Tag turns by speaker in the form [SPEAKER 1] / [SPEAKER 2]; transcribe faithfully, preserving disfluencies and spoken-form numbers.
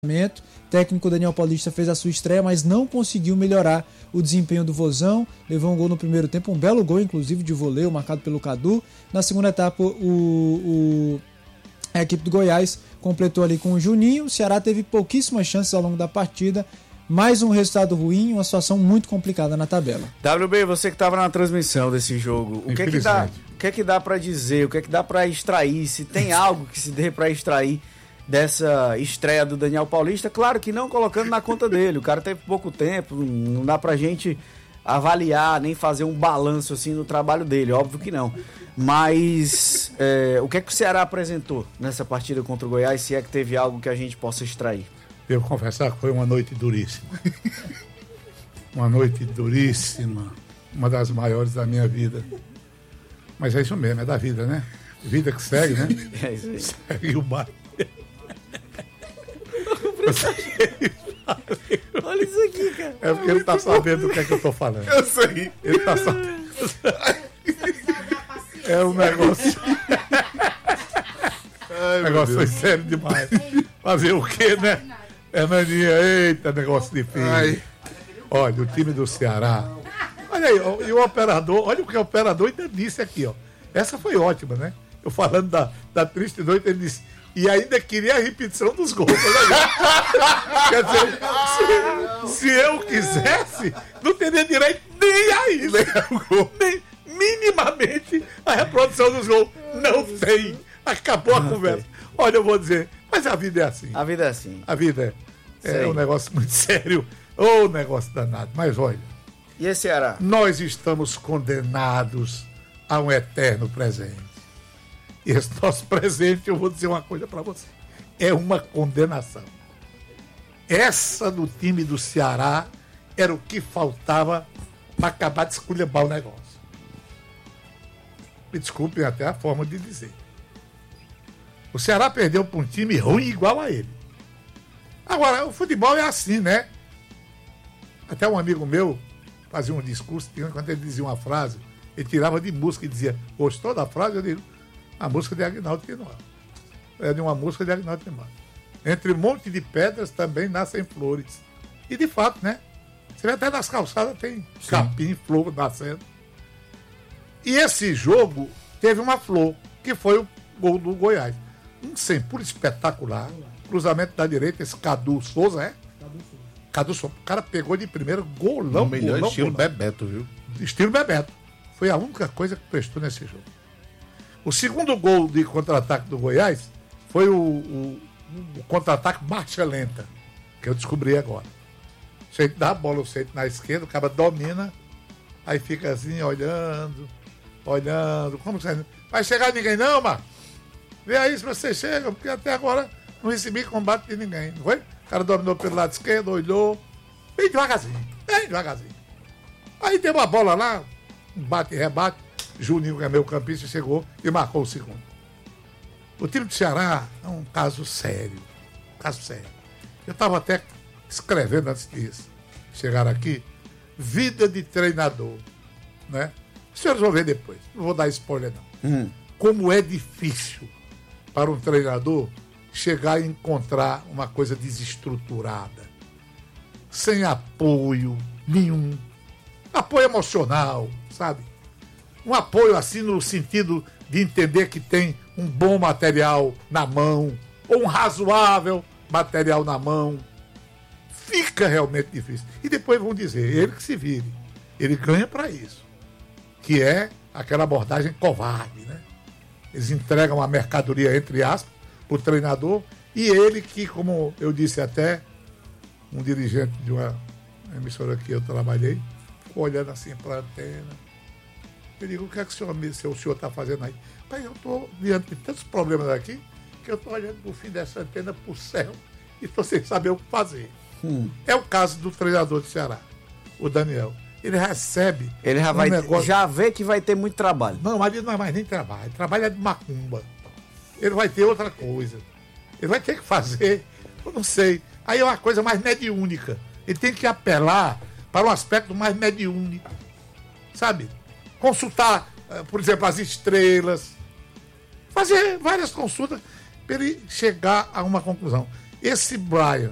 [SPEAKER 1] O técnico Daniel Paulista fez a sua estreia, mas não conseguiu melhorar o desempenho do Vozão. Levou um gol no primeiro tempo, um belo gol, inclusive, de voleio, marcado pelo Cadu. Na segunda etapa, o, o, a equipe do Goiás completou ali com o Juninho. O Ceará teve pouquíssimas chances ao longo da partida. Mais um resultado ruim, uma situação muito complicada na tabela.
[SPEAKER 2] W B, você que estava na transmissão desse jogo, o que é que dá, o que é que dá para dizer, o que é que dá para extrair, se tem algo que se dê para extrair dessa estreia do Daniel Paulista? Claro que não colocando na conta dele, o cara teve pouco tempo, não dá pra gente avaliar, nem fazer um balanço assim no trabalho dele, óbvio que não. Mas é, o que é que o Ceará apresentou nessa partida contra o Goiás, se é que teve algo que a gente possa extrair?
[SPEAKER 3] Devo confessar que foi uma noite duríssima. Uma noite duríssima. Uma das maiores da minha vida. Mas é isso mesmo, é da vida, né? Vida que segue, né?
[SPEAKER 2] É isso aí.
[SPEAKER 3] Segue o bairro.
[SPEAKER 2] Olha isso aqui, cara.
[SPEAKER 3] É porque ele tá sabendo do que é que eu tô falando.
[SPEAKER 4] Eu sei.
[SPEAKER 3] Ele tá sabendo. É um negócio. O negócio foi sério demais. Fazer o quê, né? Hernaninha, eita, negócio difícil. Ai. Olha, o time do Ceará. Olha aí, ó, e o operador, olha o que o operador ainda disse aqui, ó. Essa foi ótima, né? Eu falando da, da triste noite, ele disse. E ainda queria a repetição dos gols. Quer dizer, se, se eu quisesse, não teria direito nem a isso. Nem minimamente a reprodução dos gols. Não tem. Acabou a conversa. Olha, eu vou dizer, mas a vida é assim.
[SPEAKER 2] A vida é assim.
[SPEAKER 3] A vida é, é um negócio muito sério. Ou um negócio danado. Mas olha.
[SPEAKER 2] E esse Ceará?
[SPEAKER 3] Nós estamos condenados a um eterno presente. E esse nosso presente, eu vou dizer uma coisa para você, é uma condenação. Essa do time do Ceará era o que faltava para acabar de esculhambar o negócio. Me desculpem até a forma de dizer. O Ceará perdeu para um time ruim igual a ele. Agora, o futebol é assim, né? Até um amigo meu fazia um discurso, quando ele dizia uma frase, ele tirava de música e dizia, gostou da frase? Eu digo, a música de Aguinaldo Timóteo. É de uma música de Aguinaldo Timóteo. Entre um monte de pedras também nascem flores. E de fato, né? Você vê até nas calçadas tem Sim. capim, flor nascendo. E esse jogo teve uma flor, que foi o gol do Goiás. Um sempre espetacular. Cruzamento da direita, esse Cadu Souza, é? Cadu Souza. Cadu Souza. O cara pegou de primeiro, golão.
[SPEAKER 4] O melhor
[SPEAKER 3] golão,
[SPEAKER 4] estilo
[SPEAKER 3] golão.
[SPEAKER 4] Bebeto, viu?
[SPEAKER 3] Estilo Bebeto. Foi a única coisa que prestou nesse jogo. O segundo gol de contra-ataque do Goiás foi o, o, o contra-ataque marcha lenta, que eu descobri agora. Você dá a bola, você na esquerda, o cara domina, aí fica assim, olhando, olhando. Como você... Vai chegar ninguém não, Marcos? Vê aí se você chega, porque até agora não recebi combate de ninguém, não foi? O cara dominou pelo lado esquerdo, olhou, bem devagarzinho, bem devagarzinho. Aí deu uma bola lá, um bate e rebate, Juninho, que é meu campista, chegou e marcou o segundo. O time do Ceará é um caso sério. Um caso sério. Eu estava até escrevendo antes disso. Chegar aqui, vida de treinador. Né? Os senhores vão ver depois. Não vou dar spoiler, não.
[SPEAKER 2] Hum.
[SPEAKER 3] Como é difícil para um treinador chegar e encontrar uma coisa desestruturada. Sem apoio nenhum. Apoio emocional, sabe? Um apoio assim no sentido de entender que tem um bom material na mão, ou um razoável material na mão. Fica realmente difícil. E depois vão dizer, ele que se vire. Ele ganha para isso. Que é aquela abordagem covarde, né? Eles entregam a mercadoria, entre aspas, para o treinador, e ele que, como eu disse até, um dirigente de uma emissora que eu trabalhei, ficou olhando assim para a antena. Eu digo, o que é que o senhor o senhor está fazendo aí? Pai, eu estou diante de tantos problemas aqui que eu estou olhando para o fim dessa antena para o céu e estou sem saber o que fazer.
[SPEAKER 2] Hum.
[SPEAKER 3] É o caso do treinador do Ceará, o Daniel. Ele recebe.
[SPEAKER 2] Ele já,
[SPEAKER 3] um
[SPEAKER 2] vai,
[SPEAKER 3] negócio...
[SPEAKER 2] já vê que vai ter muito trabalho.
[SPEAKER 3] Não, mas ele não é mais nem trabalho. Ele trabalha de macumba. Ele vai ter outra coisa. Ele vai ter que fazer, eu não sei. Aí é uma coisa mais mediúnica. Ele tem que apelar para um aspecto mais mediúnico. Sabe? Consultar, por exemplo, as estrelas, fazer várias consultas para ele chegar a uma conclusão. Esse Brian